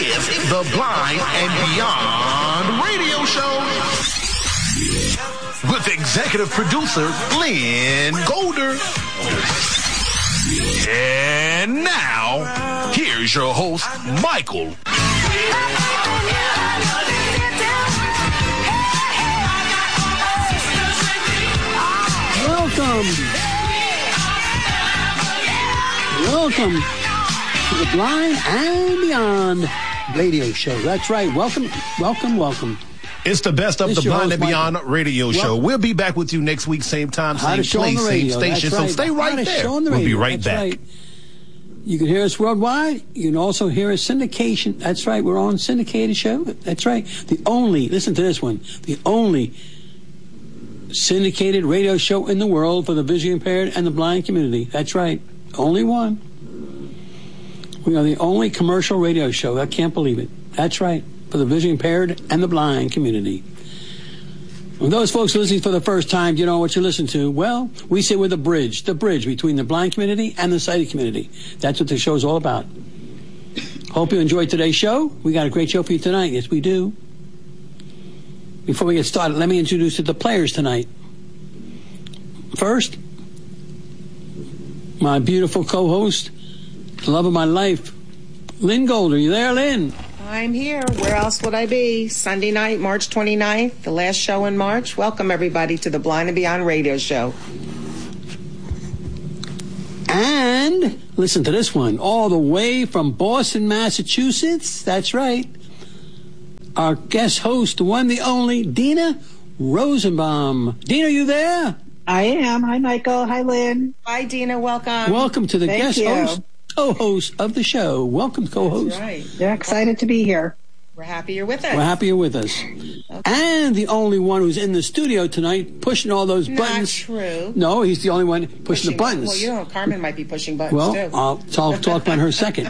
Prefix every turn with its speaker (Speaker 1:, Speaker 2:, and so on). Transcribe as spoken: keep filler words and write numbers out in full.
Speaker 1: It's the Blind and Beyond radio show with executive producer Lynn Golder. And now, here's your host, Michael.
Speaker 2: Welcome. Welcome to the Blind and Beyond radio show. That's right. Welcome, welcome, welcome.
Speaker 1: It's the best of
Speaker 2: This
Speaker 1: the
Speaker 2: your
Speaker 1: Blind
Speaker 2: host,
Speaker 1: and Beyond
Speaker 2: Michael.
Speaker 1: radio
Speaker 2: Well-
Speaker 1: show. We'll be back with you next week, same time, same
Speaker 2: Hottest show on
Speaker 1: place,
Speaker 2: the
Speaker 1: same
Speaker 2: radio.
Speaker 1: station.
Speaker 2: That's
Speaker 1: So
Speaker 2: right.
Speaker 1: stay right
Speaker 2: Hottest
Speaker 1: there.
Speaker 2: show on the
Speaker 1: We'll be
Speaker 2: radio.
Speaker 1: right
Speaker 2: That's
Speaker 1: back.
Speaker 2: right. You can hear us worldwide. You can also hear us syndication. That's right. We're on syndicated show. That's right. The only, listen to this one, the only syndicated radio show in the world for the visually impaired and the blind community. That's right. Only one. We are the only commercial radio show. I can't believe it. That's right. For the visually impaired and the blind community. When those folks listening for the first time, you know what you listen to? Well, we say we're the bridge, the bridge between the blind community and the sighted community. That's what the show's all about. Hope you enjoyed today's show. We got a great show for you tonight. Yes, we do. Before we get started, let me introduce you to the players tonight. First, my beautiful co-host, the love of my life, Lynn Golder. You there, Lynn?
Speaker 3: I'm here. Where else would I be? Sunday night, March twenty-ninth, the last show in March. Welcome, everybody, to the Blind and Beyond radio show.
Speaker 2: And listen to this one. All the way from Boston, Massachusetts. That's right. Our guest host, the one, the only, Dina Rosenbaum. Dina, you there?
Speaker 4: I am. Hi, Michael. Hi, Lynn.
Speaker 3: Hi, Dina. Welcome.
Speaker 2: Welcome to the
Speaker 4: Thank
Speaker 2: guest
Speaker 4: you.
Speaker 2: host, co-host of the show. Welcome, co-host.
Speaker 3: That's right.
Speaker 4: Yeah, excited to be here.
Speaker 3: We're happy you're with us.
Speaker 2: We're happy you're with us. And the only one who's in the studio tonight pushing all those
Speaker 3: Not
Speaker 2: buttons.
Speaker 3: true.
Speaker 2: No, he's the only one pushing, the buttons.
Speaker 3: Well, you know, Carmen might be pushing buttons,
Speaker 2: Well,
Speaker 3: too.
Speaker 2: I'll talk, talk about her second.